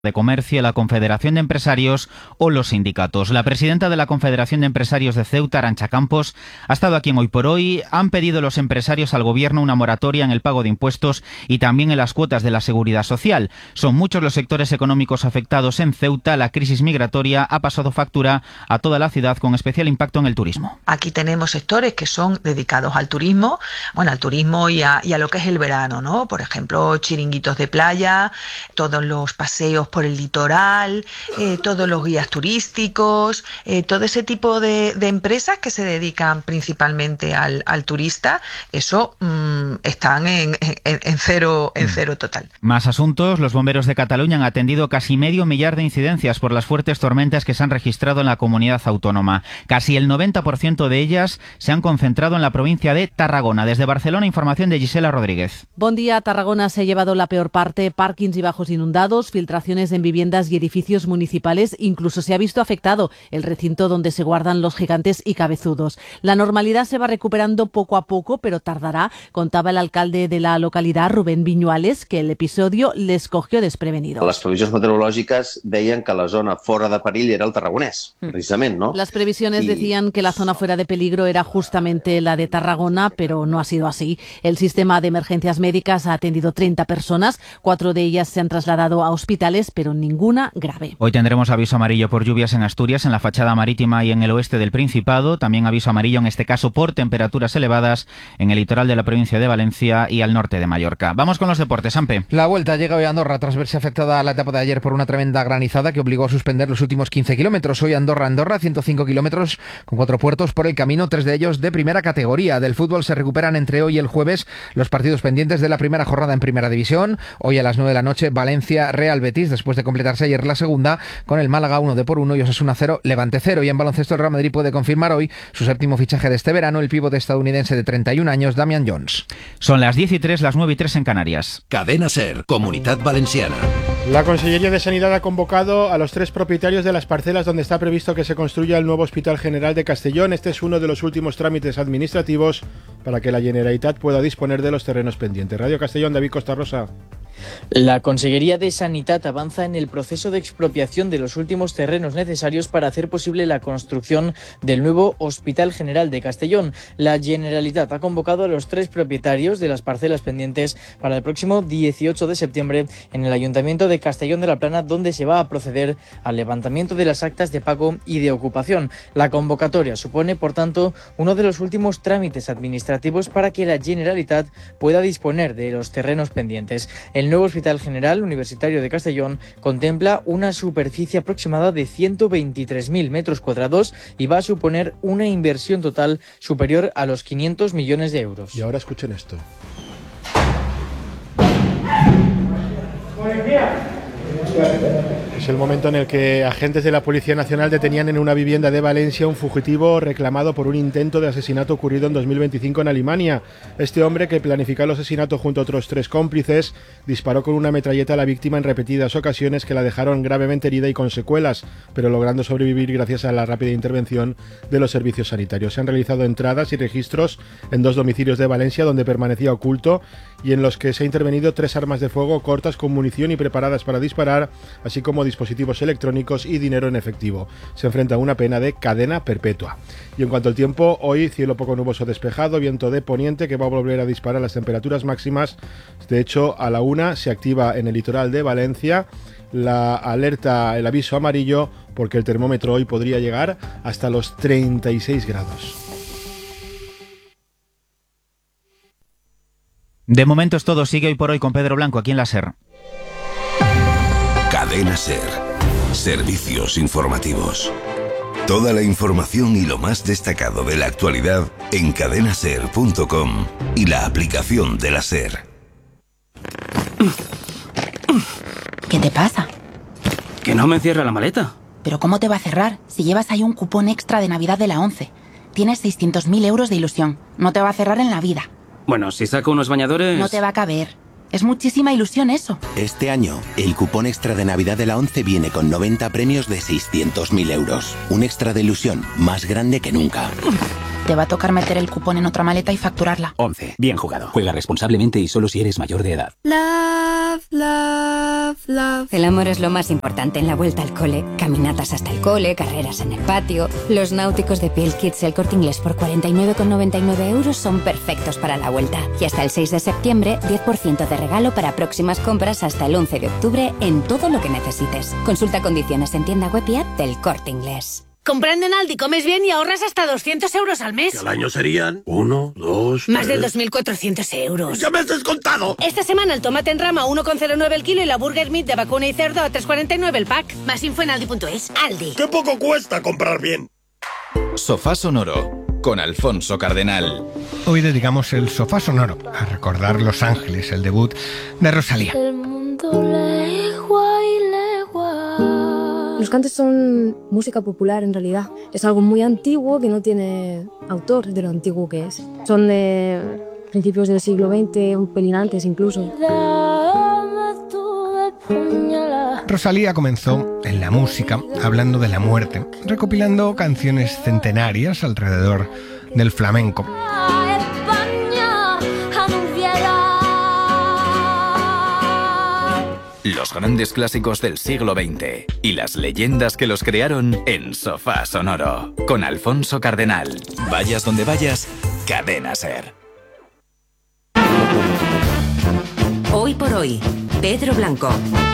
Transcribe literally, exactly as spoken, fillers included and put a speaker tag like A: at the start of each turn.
A: de Comercio, la Confederación de Empresarios o los sindicatos. La presidenta de la Confederación de Empresarios de Ceuta, Arantxa Campos, ha estado aquí en Hoy por Hoy. Han pedido los empresarios al gobierno una moratoria en el pago de impuestos y también en las cuotas de la seguridad social. Son muchos los sectores económicos afectados en Ceuta. La crisis migratoria ha pasado factura a toda la ciudad, con especial impacto en el turismo.
B: Aquí tenemos sectores que son dedicados al turismo, bueno, al turismo y a, y a lo que es el verano, ¿no? Por ejemplo, chiringuitos de playa, todos los paseos por el litoral, eh, todos los guías turísticos, eh, todo ese tipo de, de empresas que se dedican principalmente al, al turista, eso mmm, están en, en, en cero en cero total.
A: Más asuntos. Los bomberos de Cataluña han atendido casi medio millar de incidencias por las fuertes tormentas que se han registrado en la comunidad autónoma. Casi el noventa por ciento de ellas se han concentrado en la provincia de Tarragona. Desde Barcelona, información de Gisela Rodríguez.
C: Buen día. Tarragona se ha llevado la peor parte: parkings y bajos inundados, filtraciones en viviendas y edificios municipales. Incluso se ha visto afectado el recinto donde se guardan los gigantes y cabezudos. La normalidad se va recuperando poco a poco, pero tardará, contaba el alcalde de la localidad, Rubén Viñuales, que el episodio les cogió desprevenidos.
D: Les previsions meteorològiques deien que la zona fora de perill era el Tarragonès, precisament, ¿no?
C: Las previsiones y... decían que la zona fuera de peligro era justamente la de Tarragona, pero no ha sido así. El sistema de emergencias médicas ha atendido treinta personas, cuatro de ellas se han trasladado a hospitales, pero ninguna grave.
A: Hoy tendremos aviso amarillo por lluvias en Asturias, en la fachada marítima y en el oeste del Principado. También aviso amarillo, en este caso, por temperaturas elevadas en el litoral de la provincia de Valencia y al norte de Mallorca. Vamos con los deportes, Ampe.
E: La Vuelta llega hoy a Andorra tras verse afectada a la etapa de ayer por una tremenda granizada que obligó a suspender los últimos quince kilómetros. Hoy Andorra-Andorra, ciento cinco kilómetros con cuatro puertos por el camino, tres de ellos de primera categoría. Del fútbol se recuperan entre hoy y el jueves los partidos pendientes de la primera jornada en Primera División. Hoy a las nueve de la noche, Valencia-Real Betis, después de completarse ayer la segunda, con el Málaga uno de por uno y Osasuna cero, Levante cero. Y en baloncesto el Real Madrid puede confirmar hoy su séptimo fichaje de este verano, el pívot estadounidense de treinta y un años, Damian Jones.
A: Son las diez y tres, las nueve y tres en Canarias.
F: Cadena SER, Comunidad Valenciana.
G: La Consellería de Sanidad ha convocado a los tres propietarios de las parcelas donde está previsto que se construya el nuevo Hospital General de Castellón. Este es uno de los últimos trámites administrativos para que la Generalitat pueda disponer de los terrenos pendientes. Radio Castellón, David Costa Rosa.
H: La Consellería de Sanidad avanza en el proceso de expropiación de los últimos terrenos necesarios para hacer posible la construcción del nuevo Hospital General de Castellón. La Generalitat ha convocado a los tres propietarios de las parcelas pendientes para el próximo dieciocho de septiembre en el Ayuntamiento de Castellón de la Plana, donde se va a proceder al levantamiento de las actas de pago y de ocupación. La convocatoria supone, por tanto, uno de los últimos trámites administrativos para que la Generalitat pueda disponer de los terrenos pendientes. El nuevo Hospital General Universitario de Castellón contempla una superficie aproximada de ciento veintitrés mil metros cuadrados y va a suponer una inversión total superior a los quinientos millones de euros.
G: Y ahora escuchen esto. Es el momento en el que agentes de la Policía Nacional detenían en una vivienda de Valencia un fugitivo reclamado por un intento de asesinato ocurrido en dos mil veinticinco en Alemania. Este hombre, que planificó el asesinato junto a otros tres cómplices, disparó con una metralleta a la víctima en repetidas ocasiones que la dejaron gravemente herida y con secuelas, pero logrando sobrevivir gracias a la rápida intervención de los servicios sanitarios. Se han realizado entradas y registros en dos domicilios de Valencia donde permanecía oculto y en los que se ha intervenido tres armas de fuego cortas con munición y preparadas para disparar, así como dispositivos electrónicos y dinero en efectivo. Se enfrenta a una pena de cadena perpetua. Y en cuanto al tiempo, hoy cielo poco nuboso despejado, viento de poniente que va a volver a disparar las temperaturas máximas. De hecho, a la una se activa en el litoral de Valencia la alerta, el aviso amarillo, porque el termómetro hoy podría llegar hasta los treinta y seis grados.
A: De momento es todo. Sigue Hoy por Hoy con Pedro Blanco aquí en la SER.
F: Cadena SER. Servicios informativos. Toda la información y lo más destacado de la actualidad en cadena ser punto com y la aplicación de la SER.
I: ¿Qué te pasa?
J: Que no me cierra la maleta.
I: ¿Pero cómo te va a cerrar si llevas ahí un cupón extra de Navidad de la ONCE? Tienes seiscientos mil euros de ilusión. No te va a cerrar en la vida.
J: Bueno, si saco unos bañadores...
I: No te va a caber. Es muchísima ilusión eso.
K: Este año, el cupón extra de Navidad de la ONCE viene con noventa premios de seiscientos mil euros. Un extra de ilusión más grande que nunca.
I: Te va a tocar meter el cupón en otra maleta y facturarla.
L: once. Bien jugado. Juega responsablemente y solo si eres mayor de edad.
M: Love, love, love. El amor es lo más importante en la vuelta al cole. Caminatas hasta el cole, carreras en el patio. Los náuticos de Piel Kids El Corte Inglés por cuarenta y nueve con noventa y nueve euros son perfectos para la vuelta. Y hasta el seis de septiembre, diez por ciento de regalo para próximas compras hasta el once de octubre en todo lo que necesites. Consulta condiciones en tienda web y app del Corte Inglés.
N: Comprando en Aldi comes bien y ahorras hasta doscientos euros al mes.
O: ¿Y al año serían? Uno, dos,
N: Más
O: tres...
N: de dos mil cuatrocientos euros.
O: ¡Ya me has descontado!
N: Esta semana el tomate en rama a uno con cero nueve el kilo y la burger meat de vacuna y cerdo a tres cuarenta y nueve el pack. Más info en aldi punto es. Aldi.
O: ¡Qué poco cuesta comprar bien!
P: Sofá Sonoro con Alfonso Cardenal.
Q: Hoy dedicamos el Sofá Sonoro a recordar Los Ángeles, el debut de Rosalía.
R: El mundo legua y legua. Los cantos son música popular en realidad. Es algo muy antiguo que no tiene autor de lo antiguo que es. Son de principios del siglo veinte, un pelín antes incluso.
Q: Rosalía comenzó en la música hablando de la muerte, recopilando canciones centenarias alrededor del flamenco.
P: Los grandes clásicos del siglo veinte y las leyendas que los crearon en Sofá Sonoro con Alfonso Cardenal. Vayas donde vayas, Cadena Ser.
S: Hoy por hoy, Pedro Blanco.